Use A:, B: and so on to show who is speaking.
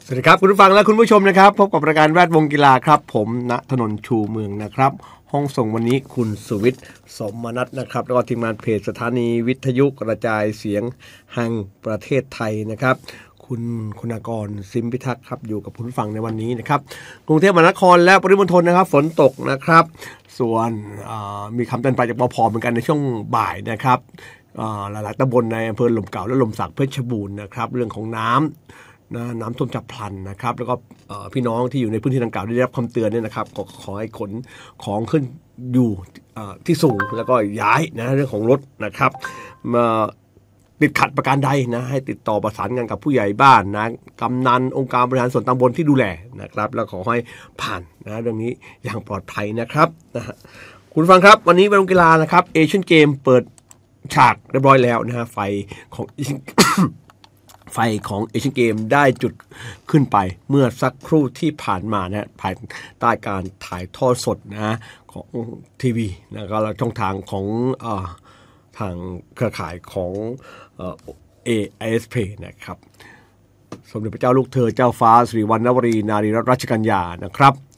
A: สวัสดีครับคุณผู้ฟังและคุณผู้ชมนะครับพบกับรายการแวดวงกีฬาครับผมณถนนชูเมืองนะครับห้องส่งวันนี้คุณสุวิทย์สมนัสนะครับแล้วก็ทีมงานเพจสถานีวิทยุกระจายเสียงแห่งประเทศไทยนะครับคุณากรซิมพิทักษ์ครับอยู่กับคุณผู้ฟังในวันนี้นะครับกรุงเทพมหานครและปริมณฑลนะครับฝนตกนะครับส่วนมีคำเตือนภัยจากปภ.เหมือนกันในช่วงบ่ายนะครับหลายๆตำบลในอำเภอหล่มเก่าและหล่มสักเพชรบูรณ์นะครับเรื่องของน้ำท่วมฉับพลันนะครับแล้วก็พี่น้องที่อยู่ในพื้นที่ดังกล่าวได้รับคำเตือนเนี่ยนะครับขอให้ขนของขึ้นอยู่ที่สูงแล้วก็ย้ายนะเรื่องของรถนะครับมาติดขัดประการใดนะให้ติดต่อประสานงานกับผู้ใหญ่บ้านนะกำนันองค์การบริหารส่วนตำบลที่ดูแลนะครับแล้วขอให้ผ่านนะเรื่องนี้อย่างปลอดภัยนะครับนะคุณฟังครับวันนี้เป็นกีฬานะครับเอเชียนเกมเปิดฉากเรียบร้อยแล้วนะฮะไฟของเอเชียนเกมได้จุดขึ้นไปเมื่อสักครู่ที่ผ่านมานะภายใต้การถ่ายทอดสดนะของทีวีนะก็ช่องทางของทางเครือข่ายของAISP นะครับสมเด็จพระเจ้าลูกเธอเจ้าฟ้าสิริวัณณวรีนารีรัตนราชกัญญานะครับ